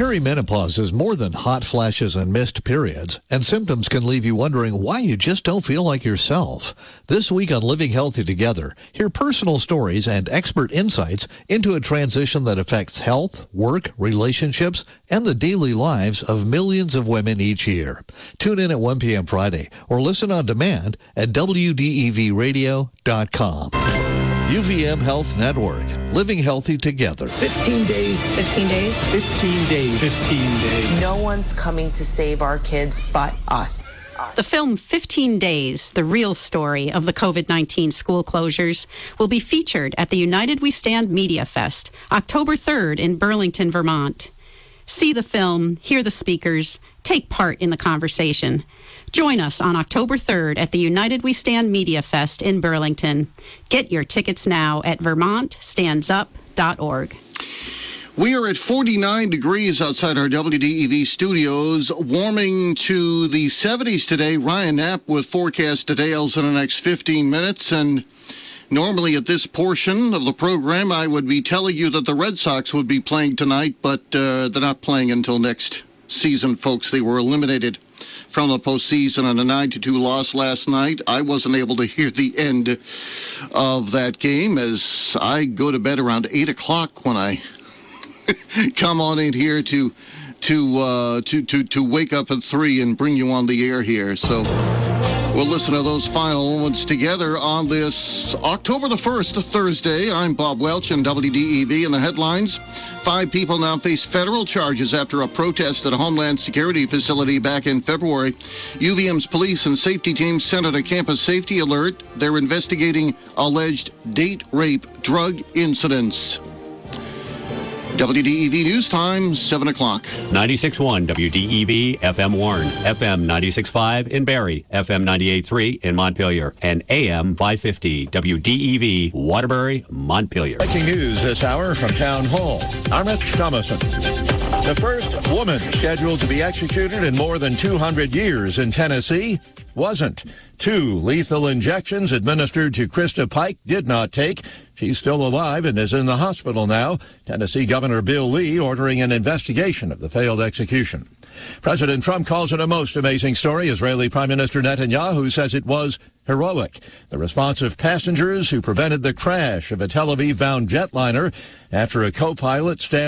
Perimenopause is more than hot flashes and missed periods, and symptoms can leave you wondering why you just don't feel like yourself. This week on Living Healthy Together, hear personal stories and expert insights into a transition that affects health, work, relationships, and the daily lives of millions of women each year. Tune in at 1 p.m. Friday or listen on demand at WDEVradio.com. UVM Health Network. Living healthy together. 15 days. 15 days? 15 days. 15 days. No one's coming to save our kids but us. The film 15 Days, the real story of the COVID-19 school closures, will be featured at the United We Stand Media Fest, October 3rd in Burlington, Vermont. See the film, hear the speakers, take part in the conversation. Join us on October 3rd at the United We Stand Media Fest in Burlington. Get your tickets now at vermontstandsup.org. We are at 49 degrees outside our WDEV studios, warming to the 70s today. Ryan Knapp with forecast details in the next 15 minutes. And normally at this portion of the program, I would be telling you that the Red Sox would be playing tonight, but they're not playing until next season, folks. They were eliminated from the postseason on a 9-2 loss last night. I wasn't able to hear the end of that game as I go to bed around 8 o'clock when I come on in here to wake up at 3 and bring you on the air here. So we'll listen to those final moments together on this October the 1st, Thursday. I'm Bob Welch in WDEV, and the headlines. 5 people now face federal charges after a protest at a Homeland Security facility back in February. UVM's police and safety teams sent out a campus safety alert. They're investigating alleged date rape drug incidents. WDEV News Time, 7 o'clock. 96.1 WDEV, FM Warren, FM 96.5 in Barrie, FM 98.3 in Montpelier, and AM 550 WDEV, Waterbury, Montpelier. Breaking news this hour from Town Hall. I'm Rich Thomason. The first woman scheduled to be executed in more than 200 years in Tennessee wasn't. 2 lethal injections administered to Krista Pike did not take. She's still alive and is in the hospital now. Tennessee Governor Bill Lee ordering an investigation of the failed execution. President Trump calls it a most amazing story. Israeli Prime Minister Netanyahu says it was heroic. The response of passengers who prevented the crash of a Tel Aviv-bound jetliner after a co-pilot stabbed